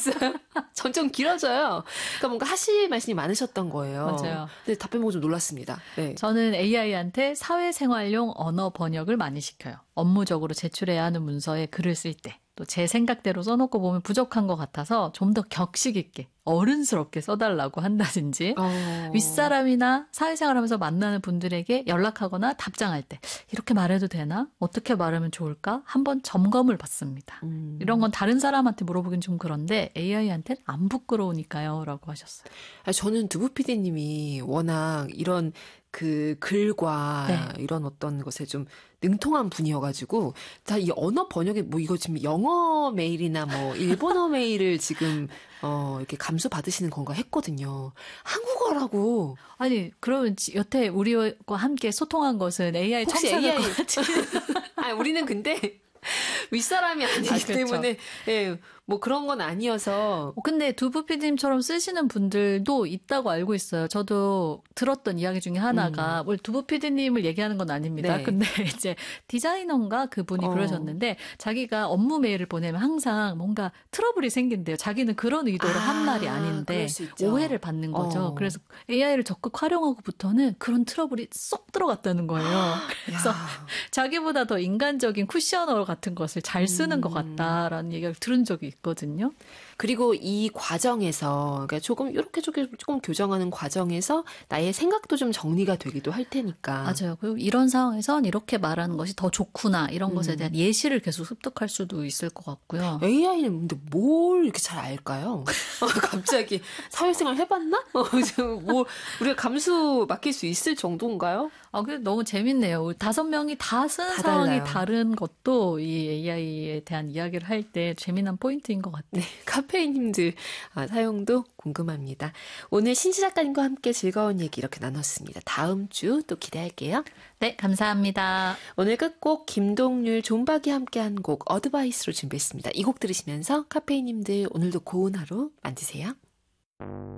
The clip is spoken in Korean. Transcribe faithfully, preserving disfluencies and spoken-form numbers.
있어요? 점점 길어져요. 그러니까 뭔가 하실 말씀이 많으셨던 거예요. 맞아요. 근데 답변 보고 좀 놀랐습니다. 네. 저는 에이아이한테 사회생활용 언어 번역을 많이 시켜요. 업무적으로 제출해야 하는 문서에 글을 쓸 때. 또 제 생각대로 써놓고 보면 부족한 것 같아서 좀 더 격식 있게 어른스럽게 써달라고 한다든지 어... 윗사람이나 사회생활하면서 만나는 분들에게 연락하거나 답장할 때 이렇게 말해도 되나? 어떻게 말하면 좋을까? 한번 점검을 받습니다. 음... 이런 건 다른 사람한테 물어보긴 좀 그런데 에이아이한테는 안 부끄러우니까요 라고 하셨어요. 아니, 저는 두부 피디님이 워낙 이런 그 글과 네. 이런 어떤 것에 좀 능통한 분이어가지고 다 이 언어 번역에 뭐 이거 지금 영어 메일이나 뭐 일본어 메일을 지금 어 이렇게 감수 받으시는 건가 했거든요. 한국어라고. 아니 그러면 여태 우리와 함께 소통한 것은 에이아이 혹시 첨삭일 에이아이 것 같지? 아니 우리는 근데 윗사람이 아니기 아, 그렇죠. 때문에 예, 뭐 그런 건 아니어서. 근데 두부 피디님처럼 쓰시는 분들도 있다고 알고 있어요. 저도 들었던 이야기 중에 하나가 음. 두부 피디님을 얘기하는 건 아닙니다. 네. 근데 이제 디자이너인가 그분이 어. 그러셨는데 자기가 업무 메일을 보내면 항상 뭔가 트러블이 생긴대요. 자기는 그런 의도로 아, 한 말이 아닌데 오해를 받는 거죠. 어. 그래서 에이아이를 적극 활용하고부터는 그런 트러블이 쏙 들어갔다는 거예요. 그래서 자기보다 더 인간적인 쿠셔너 같은 것을 잘 쓰는 음. 것 같다라는 얘기를 들은 적이 있거든요. 그리고 이 과정에서 그러니까 조금 이렇게 조금, 조금 교정하는 과정에서 나의 생각도 좀 정리가 되기도 할 테니까. 맞아요. 그리고 이런 상황에선 이렇게 말하는 것이 더 좋구나 이런 음. 것에 대한 예시를 계속 습득할 수도 있을 것 같고요. 에이아이는 근데 뭘 이렇게 잘 알까요? 갑자기 사회생활 해봤나? 뭐 우리가 감수 맡길 수 있을 정도인가요? 아, 근데 너무 재밌네요. 다섯 명이 다 쓰는 다 상황이 달라요. 다른 것도 이 에이아이에 대한 이야기를 할 때 재미난 포인트인 것 같아요. 네, 카페인님들 아, 사용도 궁금합니다. 오늘 신지 작가님과 함께 즐거운 얘기 이렇게 나눴습니다. 다음 주 또 기대할게요. 네, 감사합니다. 오늘 끝곡 김동률, 존박이 함께한 곡 어드바이스로 준비했습니다. 이 곡 들으시면서 카페인님들 오늘도 고운 하루 만드세요.